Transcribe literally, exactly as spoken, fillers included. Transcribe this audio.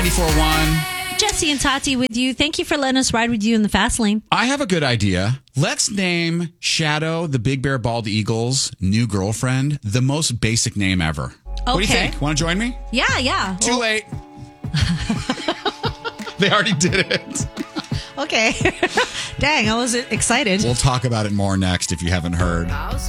ninety-four point one. Jesse and Tati with you. Thank you for letting us ride with you in the fast lane. I have a good idea. Let's name Shadow, the Big Bear Bald Eagle's new girlfriend, the most basic name ever. Okay. What do you think? Want to join me? Yeah, yeah. Too Well, late. They already did it. Okay. Dang, I was excited. We'll talk about it more next if you haven't heard.